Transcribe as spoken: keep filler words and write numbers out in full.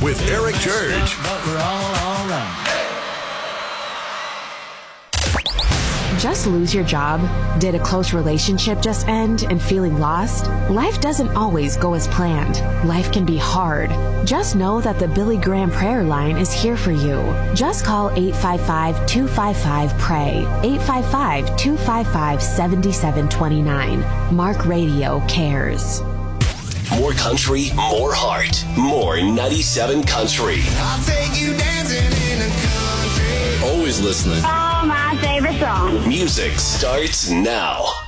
with Eric Church. But we're all all right. Just lose your job? Did a close relationship just end and feeling lost? Life doesn't always go as planned. Life can be hard. Just know that the Billy Graham prayer line is here for you. Just call eight five five, two five five, P R A Y, eight five five, two five five, seven seven two nine. Mark Radio cares. More country, more heart, more ninety-seven Country. I'll take you dancing in the country. Always listening. Oh, my favorite song. Music starts now.